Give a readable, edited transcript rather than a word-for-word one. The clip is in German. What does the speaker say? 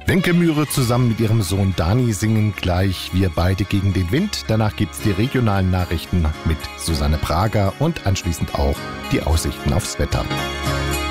Wenke Mühre zusammen mit ihrem Sohn Dani singen gleich Wir beide gegen den Wind. Danach gibt's die regionalen Nachrichten mit Susanne Prager und anschließend auch die Aussichten aufs Wetter.